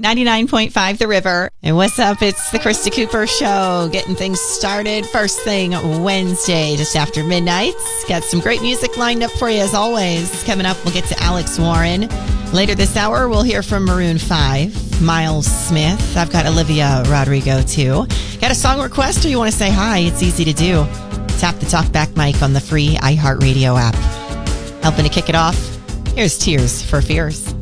99.5 The River. And what's up? It's the Krista Cooper Show. Getting things started first thing Wednesday, just after midnight. Got some great music lined up for you as always. Coming up, we'll get to Alex Warren. Later this hour, we'll hear from Maroon 5, Miles Smith. I've got Olivia Rodrigo too. Got a song request or you want to say hi? It's easy to do. Tap the talkback mic on the free iHeartRadio app. Helping to kick it off, here's Tears for Fears.